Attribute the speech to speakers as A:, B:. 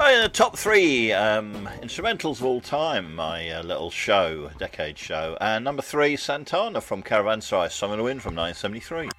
A: Right, the top three instrumentals of all time, my little show, decade show. And number three, Santana from Caravanserai, Summer in the Wind from 1973.